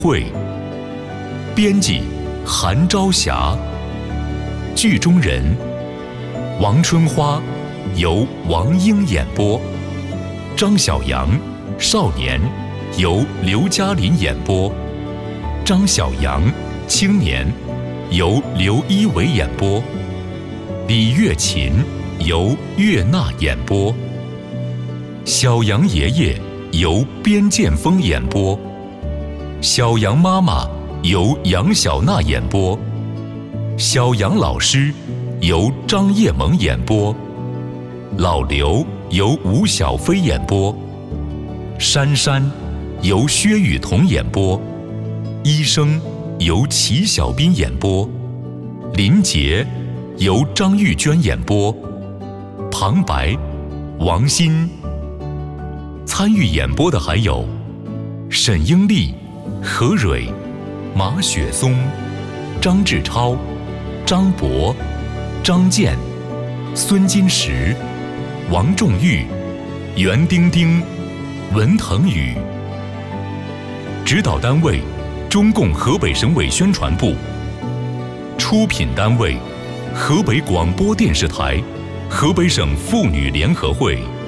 会，编辑韩朝霞，剧中人王春花由王英演播，张小阳少年由刘嘉林演播，张小阳青年由刘一伟演播，李月琴由岳娜演播，小杨爷爷由边建峰演播，小杨妈妈由杨小娜演播，小杨老师由张叶萌演播，老刘由吴小飞演播，珊珊由薛雨桐演播，医生由齐小斌演播，林杰由张玉娟演播，旁白王鑫。参与演播的还有沈英丽、何蕊、马雪松、张志超、张博、张健、孙金石、王仲玉、袁丁丁、文腾宇。指导单位中共河北省委宣传部，出品单位河北广播电视台、河北省妇女联合会。